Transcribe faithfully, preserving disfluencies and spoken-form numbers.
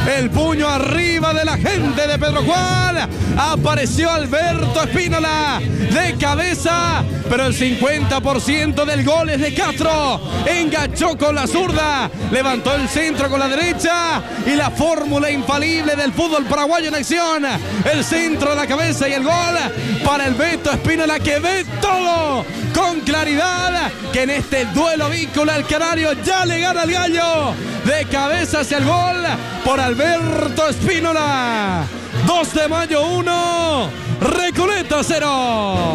El puño arriba de la gente de Pedro Juan. Apareció Alberto Espínola de cabeza, pero el cincuenta por ciento del gol es de Castro. Enganchó con la zurda, levantó el centro con la derecha y la fórmula infalible del fútbol paraguayo en acción. El centro de la cabeza y el gol para el Beto Espínola, que ve todo con claridad, que en este duelo víncula el canario ya le gana al gallo. De cabeza hacia el gol por Alberto Espínola. dos de mayo uno, Recoleta cero.